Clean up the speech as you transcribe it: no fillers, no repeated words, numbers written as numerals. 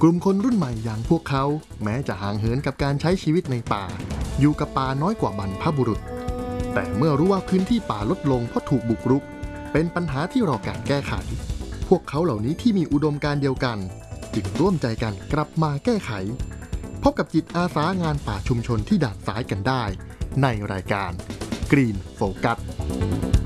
กลุ่มคนรุ่นใหม่อย่างพวกเขาแม้จะห่างเหินกับการใช้ชีวิตในป่าอยู่กับป่าน้อยกว่าบรรพบุรุษแต่เมื่อรู้ว่าพื้นที่ป่าลดลงเพราะถูกบุกรุกเป็นปัญหาที่รอการแก้ไขพวกเขาเหล่านี้ที่มีอุดมการณ์เดียวกันจึงร่วมใจกันกลับมาแก้ไขพบกับจิตอาสางานป่าชุมชนที่ด่านซ้ายกันได้ในรายการ Green Focus